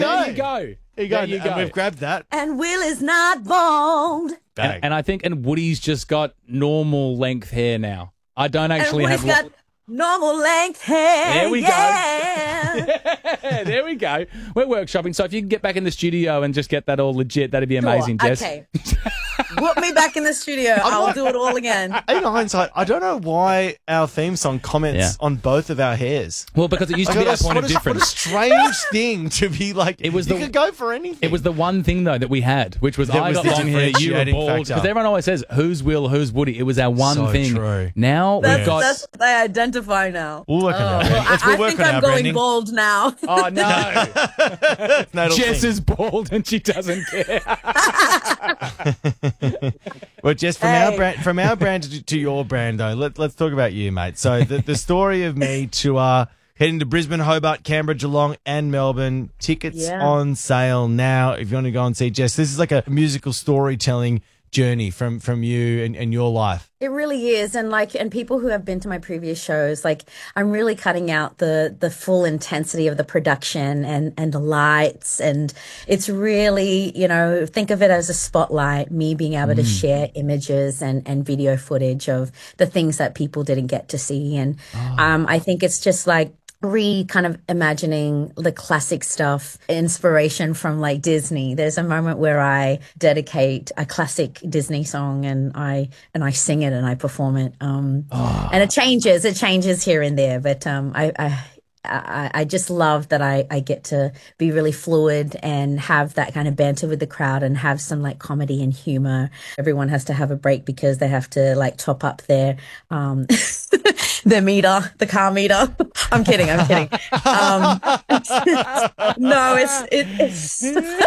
There you go. There you go. There you go. And we've grabbed that. And Will is not bald. Bang. And I think, and Woody's just got normal length hair now. I don't actually and have. Woody's got normal length hair. There we go. Yeah. There we go. We're workshopping. So if you can get back in the studio and just get that all legit, that'd be amazing, Jess. Okay. Put me back in the studio. I'll do it all again. In hindsight, I don't know why our theme song comments on both of our hairs. Well, because it used to be our point of What a difference. strange thing to be like. It was you the- could go for anything. It was the one thing, though, that we had, which was That I was got the long hair, you were differentiating bald. factor. Because everyone always says, who's Will, who's Woody? It was our one So thing. true. Now we've That's got... what they identify now. We'll work on that. Well, Let's I work think on I'm our going branding. bald now. Oh, no. No, it'll Jess sing. is bald and she doesn't care. Well, Jess, from our brand to your brand, though, let's talk about you, mate. So the story of me to heading to Brisbane, Hobart, Canberra, Geelong, and Melbourne. Tickets on sale now. If you want to go and see Jess, this is like a musical storytelling journey from you and your life. It really is. And people who have been to my previous shows, I'm really cutting out the full intensity of the production and the lights. And it's really, think of it as a spotlight, me being able to share images and video footage of the things that people didn't get to see. And I think it's just kind of imagining the classic stuff, inspiration from Disney. There's a moment where I dedicate a classic Disney song and I sing it and I perform it. And it changes here and there, but I just love that I get to be really fluid and have that kind of banter with the crowd and have some comedy and humor. Everyone has to have a break because they have to top up their their meter, the car meter. I'm kidding. No, it's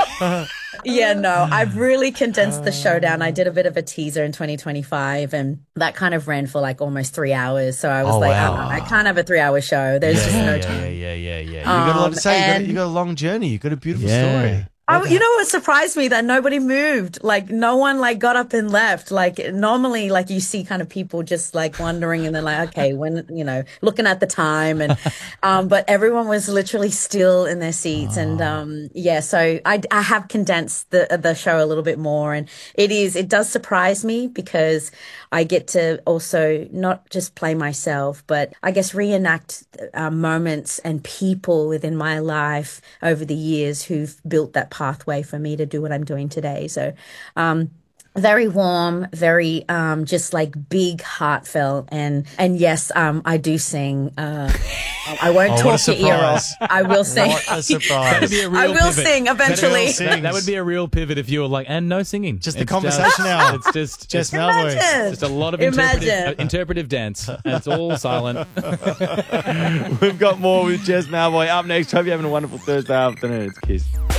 I've really condensed the show down. I did a bit of a teaser in 2025 and that kind of ran for almost 3 hours. So I was I can't have a 3-hour show. There's just no time. Yeah. You got a lot to say. You got a long journey. You got a beautiful story. You know what surprised me? That nobody moved. No one got up and left. Normally, you see kind of people just wondering and they're okay, when, looking at the time and, but everyone was literally still in their seats. And, so I have condensed the show a little bit more and it does surprise me because I get to also not just play myself, but I guess reenact moments and people within my life over the years who've built that pathway for me to do what I'm doing today. So, very warm, very just big, heartfelt, and yes, I do sing. I won't talk your ear off. I will sing. What a surprise! That'd be a real I will pivot. sing eventually. That would be a real pivot if you were and no singing. Just the conversation hour. It's just Jess Malboy. just a lot of Imagine. interpretive dance. And it's all silent. We've got more with Jess Malboy up next. Hope you're having a wonderful Thursday afternoon. It's Kiss.